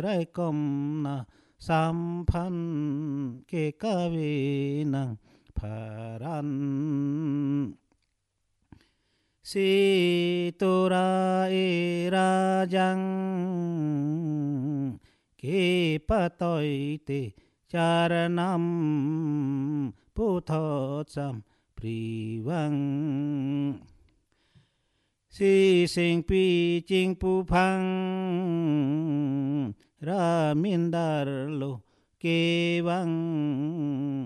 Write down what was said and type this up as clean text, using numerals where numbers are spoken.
rai kom na sampan ke kawe nang paran si tora e rajang ke patoi te charanam putho cham priwang si sing pi ching pu phang ra min dar lo ke wang